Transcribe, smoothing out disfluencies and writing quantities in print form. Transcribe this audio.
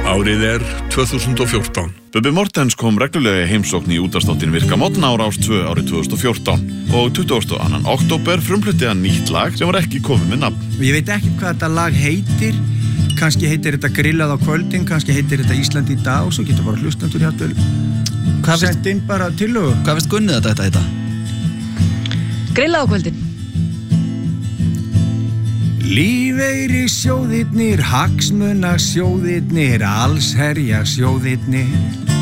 Árið er 2014. Bubbi Mortens kom reglulega í heimsókn í útvarpsþáttinn Virka mótna á Rás 2 árið 2014 og 22. október frumflutti hann nýtt lag sem var ekki komið með nafn. Ég veit ekki hvað þetta lag heitir, kannski heitir þetta Grillað á kvöldin, kannski heitir þetta Ísland í dag og svo getur bara hlustendur jafnvel sent inn bara tillögu. Hvað finnst Gunni þetta heita? Grillað á kvöldin. Lífeyrisjóðirnir, hagsmunasjóðirnir, allsherjarsjóðirnir